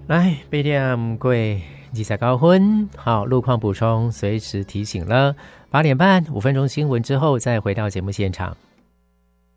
来8点过29分，好，路况补充随时提醒了。8点半5分钟新闻之后再回到节目现场。